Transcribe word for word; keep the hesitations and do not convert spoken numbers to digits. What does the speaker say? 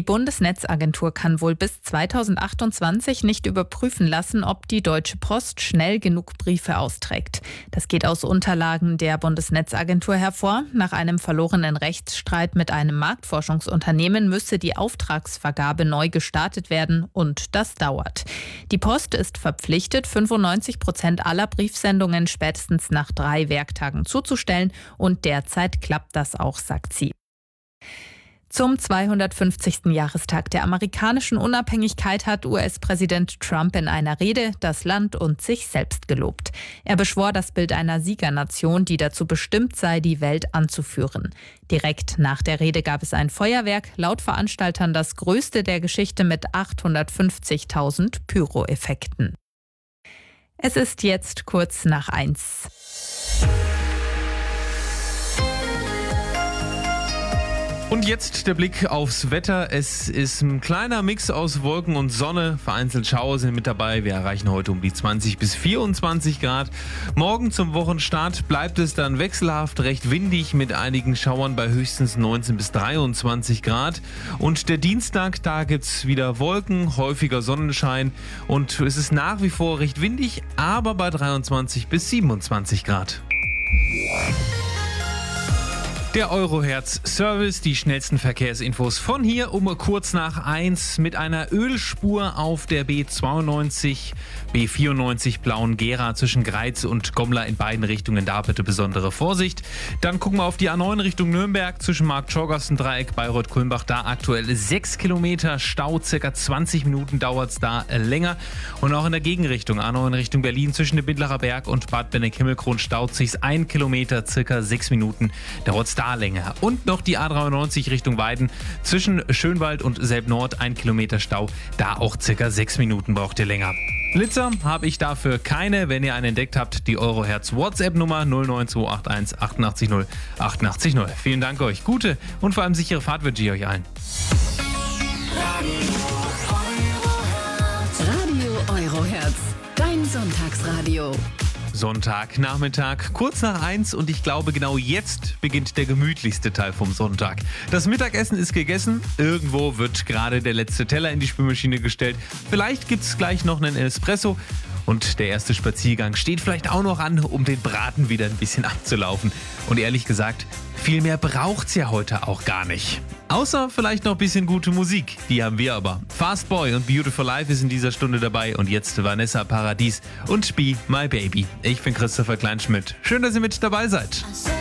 Die Bundesnetzagentur kann wohl bis zweitausendachtundzwanzig nicht überprüfen lassen, ob die Deutsche Post schnell genug Briefe austrägt. Das geht aus Unterlagen der Bundesnetzagentur hervor. Nach einem verlorenen Rechtsstreit mit einem Marktforschungsunternehmen müsse die Auftragsvergabe neu gestartet werden und das dauert. Die Post ist verpflichtet, fünfundneunzig Prozent aller Briefsendungen spätestens nach drei Werktagen zuzustellen und derzeit klappt das auch, sagt sie. Zum zweihundertfünfzigsten Jahrestag der amerikanischen Unabhängigkeit hat U S-Präsident Trump in einer Rede das Land und sich selbst gelobt. Er beschwor das Bild einer Siegernation, die dazu bestimmt sei, die Welt anzuführen. Direkt nach der Rede gab es ein Feuerwerk, laut Veranstaltern das größte der Geschichte mit achthundertfünfzigtausend Pyro-Effekten. Es ist jetzt kurz nach eins. Und jetzt der Blick aufs Wetter. Es ist ein kleiner Mix aus Wolken und Sonne. Vereinzelt Schauer sind mit dabei. Wir erreichen heute um die zwanzig bis vierundzwanzig Grad. Morgen zum Wochenstart bleibt es dann wechselhaft, recht windig mit einigen Schauern bei höchstens neunzehn bis dreiundzwanzig Grad. Und der Dienstag, da gibt's wieder Wolken, häufiger Sonnenschein. Und es ist nach wie vor recht windig, aber bei dreiundzwanzig bis siebenundzwanzig Grad. Der Eurohertz-Service, die schnellsten Verkehrsinfos von hier um kurz nach eins mit einer Ölspur auf der B zweiundneunzig, B vierundneunzig Blauen-Gera zwischen Greiz und Gommler in beiden Richtungen. Da bitte besondere Vorsicht. Dann gucken wir auf die A neun Richtung Nürnberg zwischen Markt-Schorgassen-Dreieck, Bayreuth-Kulmbach. Da aktuell sechs Kilometer Stau, circa zwanzig Minuten dauert es da länger. Und auch in der Gegenrichtung, A neun Richtung Berlin zwischen dem Bindlacher Berg und Bad Benneck-Himmelkron staut sich ein Kilometer, circa sechs Minuten dauert es da länger. Und noch die A dreiundneunzig Richtung Weiden zwischen Schönwald und Selb-Nord, ein Kilometer Stau, da auch circa sechs Minuten braucht ihr länger. Blitzer habe ich dafür keine. Wenn ihr einen entdeckt habt, die Eurohertz WhatsApp-Nummer null neun zwei acht eins achtundachtzig null achtundachtzig null. Vielen Dank euch. Gute und vor allem sichere Fahrt wünsche ich euch allen. Radio Eurohertz, dein Sonntagsradio. Sonntagnachmittag, kurz nach eins und ich glaube, genau jetzt beginnt der gemütlichste Teil vom Sonntag. Das Mittagessen ist gegessen, irgendwo wird gerade der letzte Teller in die Spülmaschine gestellt, vielleicht gibt es gleich noch einen Espresso und der erste Spaziergang steht vielleicht auch noch an, um den Braten wieder ein bisschen abzulaufen. Und ehrlich gesagt, viel mehr braucht's ja heute auch gar nicht. Außer vielleicht noch ein bisschen gute Musik, die haben wir aber. Fast Boy und Beautiful Life ist in dieser Stunde dabei und jetzt Vanessa Paradis und Be My Baby. Ich bin Christopher Kleinschmidt. Schön, dass ihr mit dabei seid.